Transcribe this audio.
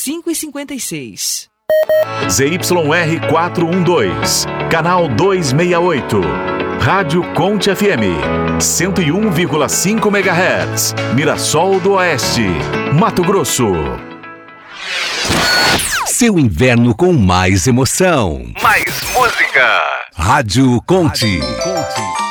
5h56. ZYR 412, canal 268. Rádio Conte FM, 101,5 MHz, Mirassol do Oeste, Mato Grosso. Seu inverno com mais emoção. Mais música. Rádio Conte.